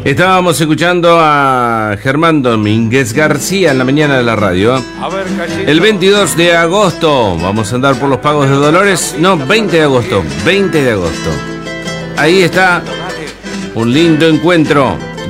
Estábamos escuchando a Germán Domínguez García en la mañana de la radio. El 22 de agosto vamos a andar por los Pagos de Dolores. No, 20 de agosto. 20 de agosto. Ahí está un lindo encuentro.